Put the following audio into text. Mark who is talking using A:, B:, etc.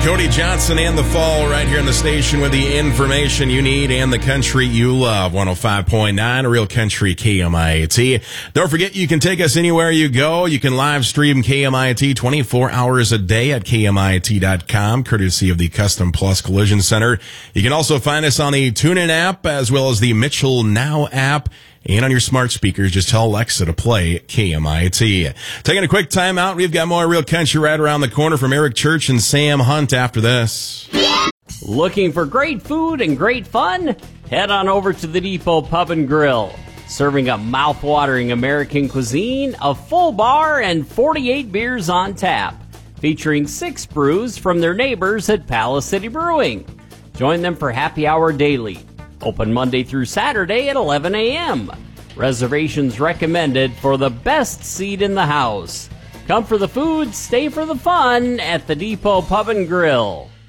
A: Cody Johnson and The Fall right here in the station with the information you need and the country you love. 105.9, Real Country KMIT. Don't forget, you can take us anywhere you go. You can live stream KMIT 24 hours a day at KMIT.com, courtesy of the Custom Plus Collision Center. You can also find us on the TuneIn app as well as the Mitchell Now app. And on your smart speakers, just tell Alexa to play KMIT. Taking a quick time out, we've got more Real Country right around the corner from Eric Church and Sam Hunt after this.
B: Looking for great food and great fun? Head on over to the Depot Pub and Grill. Serving a mouth-watering American cuisine, a full bar, and 48 beers on tap. Featuring 6 brews from their neighbors at Palace City Brewing. Join them for happy hour daily. Open Monday through Saturday at 11 a.m. Reservations recommended for the best seat in the house. Come for the food, stay for the fun at the Depot Pub and Grill.